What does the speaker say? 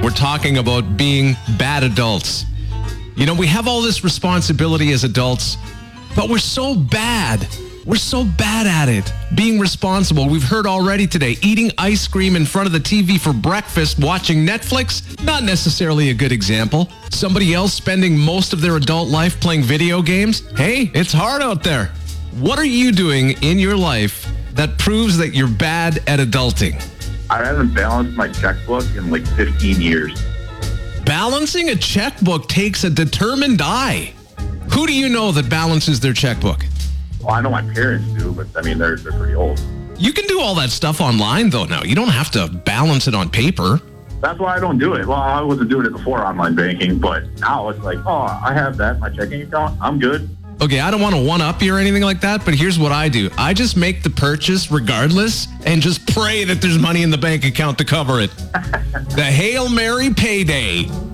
We're talking about being bad adults. You know, we have all this responsibility as adults, but we're so bad. We're so bad at it. Being responsible. We've heard already today, eating ice cream in front of the TV for breakfast, watching Netflix, not necessarily a good example. Somebody else spending most of their adult life playing video games. Hey, it's hard out there. What are you doing in your life that proves that you're bad at adulting? I haven't balanced my checkbook in like 15 years. Balancing a checkbook takes a determined eye. Who do you know that balances their checkbook? Well, I know my parents do, but I mean, they're pretty old. You can do all that stuff online, though, now. You don't have to balance it on paper. That's why I don't do it. Well, I wasn't doing it before online banking, but now it's like, oh, I have that in my checking account. I'm good. Okay, I don't want to one-up you or anything like that, but here's what I do. I just make the purchase regardless and just pray that there's money in the bank account to cover it. The Hail Mary payday.